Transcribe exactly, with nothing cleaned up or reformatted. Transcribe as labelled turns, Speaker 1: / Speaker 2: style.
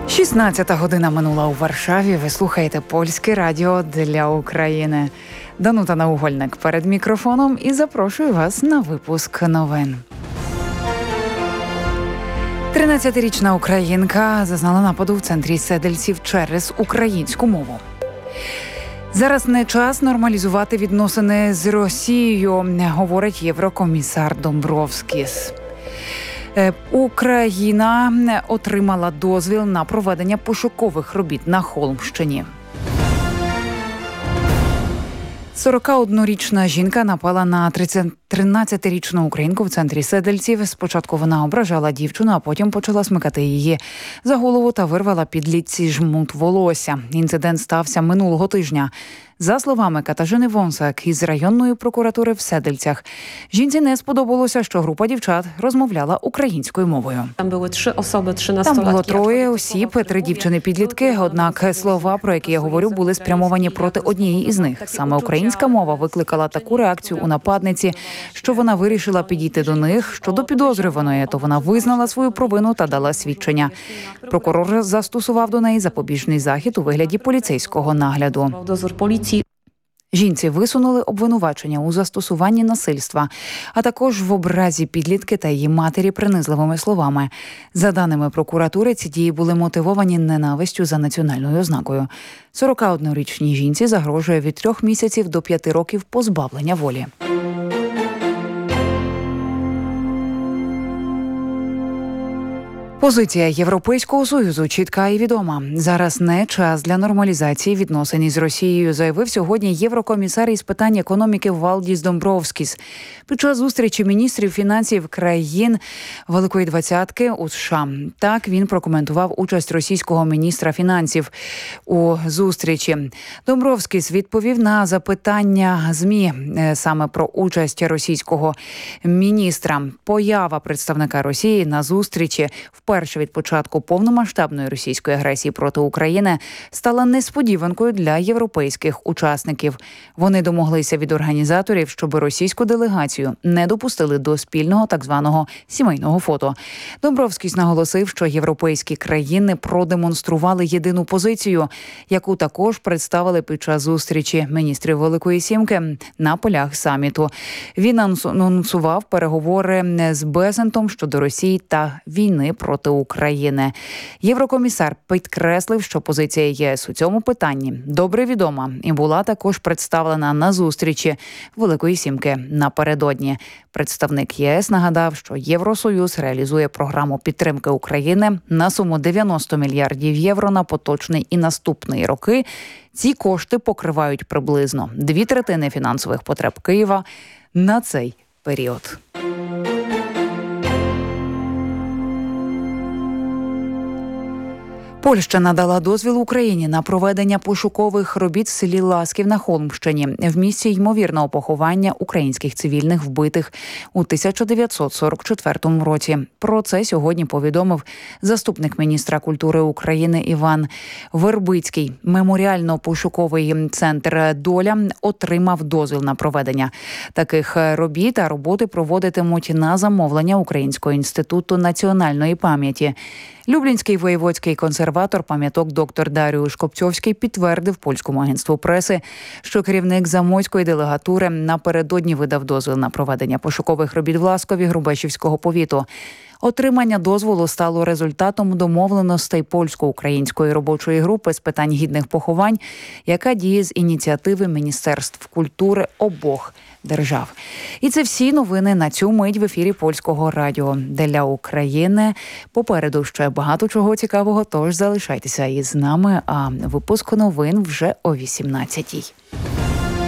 Speaker 1: шістнадцята година минула у Варшаві. Ви слухаєте Польське радіо для України. Данута Наугольник перед мікрофоном і запрошую вас на випуск новин. тринадцятирічна українка зазнала нападу в центрі Седельців через українську мову. Зараз не час нормалізувати відносини з Росією, говорить єврокомісар Домбровскіс. Україна отримала дозвіл на проведення пошукових робіт на Холмщині. сорокаоднорічна жінка напала на тринадцятирічну українку в центрі Седельців. Спочатку вона ображала дівчину, а потім почала смикати її за голову та вирвала підлітці жмут волосся. Інцидент стався минулого тижня. За словами Катажини Вонсак із районної прокуратури в Седельцях, жінці не сподобалося, що група дівчат розмовляла українською мовою.
Speaker 2: Там були три особи,
Speaker 1: Там було троє осіб, три дівчини-підлітки, однак слова, про які я говорю, були спрямовані проти однієї із них. Саме українська мова викликала таку реакцію у нападниці, що вона вирішила підійти до них. Щодо підозрюваної, то вона визнала свою провину та дала свідчення. Прокурор застосував до неї запобіжний захід у вигляді поліцейського нагляду. Жінці висунули обвинувачення у застосуванні насильства, а також в образі підлітки та її матері принизливими словами. За даними прокуратури, ці дії були мотивовані ненавистю за національною ознакою. сорокаоднорічній жінці загрожує від трьох місяців до п'яти років позбавлення волі. Позиція Європейського Союзу чітка і відома. Зараз не час для нормалізації відносин із Росією, заявив сьогодні єврокомісар із питань економіки Валдіс Домбровскіс під час зустрічі міністрів фінансів країн Великої Двадцятки у США. Так він прокоментував участь російського міністра фінансів у зустрічі. Домбровскіс відповів на запитання ЗМІ саме про участь російського міністра. Поява представника Росії на зустрічі вперше від початку повномасштабної російської агресії проти України стала несподіванкою для європейських учасників. Вони домоглися від організаторів, щоб російську делегацію не допустили до спільного так званого сімейного фото. Домбровскіс наголосив, що європейські країни продемонстрували єдину позицію, яку також представили під час зустрічі міністрів Великої Сімки на полях саміту. Він анонсував переговори з Бесентом щодо Росії та війни проти України. Єврокомісар підкреслив, що позиція ЄС у цьому питанні добре відома і була також представлена на зустрічі Великої Сімки напередодні. Представник ЄС нагадав, що Євросоюз реалізує програму підтримки України на суму дев'яносто мільярдів євро на поточний і наступний роки. Ці кошти покривають приблизно дві третини фінансових потреб Києва на цей період. Польща надала дозвіл Україні на проведення пошукових робіт в селі Ласків на Холмщині в місці ймовірного поховання українських цивільних вбитих у тисяча дев'ятсот сорок четвертому році. Про це сьогодні повідомив заступник міністра культури України Іван Вербицький. Меморіально-пошуковий центр «Доля» отримав дозвіл на проведення таких робіт, а роботи проводитимуть на замовлення Українського інституту національної пам'яті. Люблінський воєводський консерватор пам'яток доктор Даріуш Копцьовський підтвердив польському агентству преси, що керівник замойської делегатури напередодні видав дозвіл на проведення пошукових робіт в Ласкові Грубешівського повіту. Отримання дозволу стало результатом домовленостей польсько-української робочої групи з питань гідних поховань, яка діє з ініціативи Міністерств культури обох держав. І це всі новини на цю мить в ефірі Польського радіо для України. Попереду ще багато чого цікавого, тож залишайтеся із нами, а випуск новин вже о вісімнадцятій.